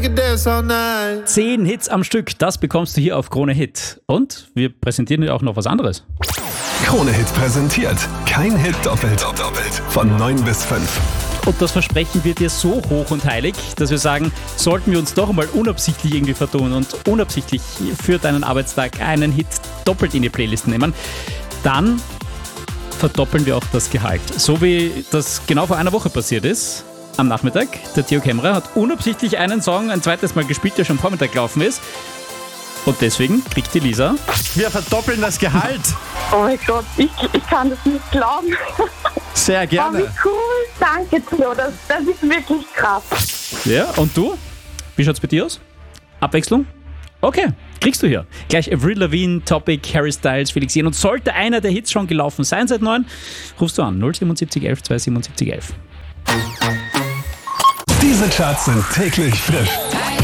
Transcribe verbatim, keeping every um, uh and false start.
Zehn Hits am Stück, das bekommst du hier auf Krone Hit. Und wir präsentieren dir auch noch was anderes. Krone Hit präsentiert. Kein Hit doppelt. doppelt. Von neun bis fünf. Und das versprechen wir dir so hoch und heilig, dass wir sagen, sollten wir uns doch einmal unabsichtlich irgendwie vertun und unabsichtlich für deinen Arbeitstag einen Hit doppelt in die Playlist nehmen, dann verdoppeln wir auch das Gehalt. So wie das genau vor einer Woche passiert ist. Am Nachmittag, der Theo Kämmerer hat unabsichtlich einen Song ein zweites Mal gespielt, der schon am Vormittag gelaufen ist. Und deswegen kriegt die Lisa... Wir verdoppeln das Gehalt. Oh mein Gott, ich, ich kann das nicht glauben. Sehr gerne. Oh, wie cool. Danke, Theo. Das, das ist wirklich krass. Ja, und du? Wie schaut's bei dir aus? Abwechslung? Okay, kriegst du hier. Gleich Avril Lavigne, Topic, Harry Styles, Felix Jähn. Und sollte einer der Hits schon gelaufen sein seit neun, rufst du an null siebenundsiebzig elf zwei siebenundsiebzig elf. Diese Charts sind täglich frisch.